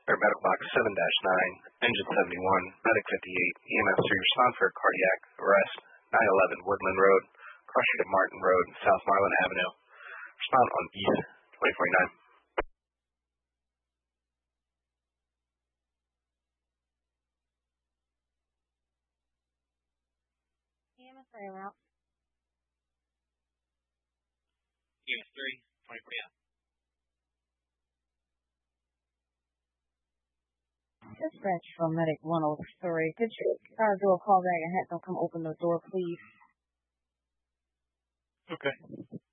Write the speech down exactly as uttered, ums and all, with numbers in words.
or medical box seven dash nine, engine seventy-one, medic fifty-eight, E M S three respond for cardiac arrest, nine eleven Woodland Road, cross street of Martin Road, South Marlin Avenue. Respond on East twenty forty-nine. E M S three route. E M S three, twenty forty-nine. Dispatch from Medic one oh three. Could you uh, do a call back and have them come open the door, please? Okay.